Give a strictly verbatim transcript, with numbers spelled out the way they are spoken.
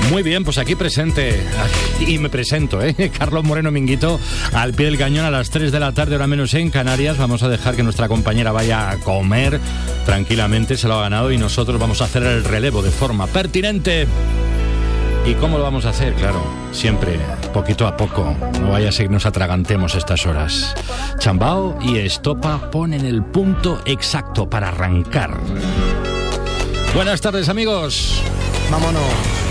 Muy bien, pues aquí presente, y me presento, ¿eh? Carlos Moreno Minguito, al pie del cañón a las tres de la tarde, hora menos en Canarias. Vamos a dejar que nuestra compañera vaya a comer tranquilamente, se lo ha ganado, y nosotros vamos a hacer el relevo de forma pertinente. ¿Y cómo lo vamos a hacer? Claro, siempre, poquito a poco. No vaya a ser que nos atragantemos estas horas. Chambao y Estopa ponen el punto exacto para arrancar. Buenas tardes, amigos. Vámonos.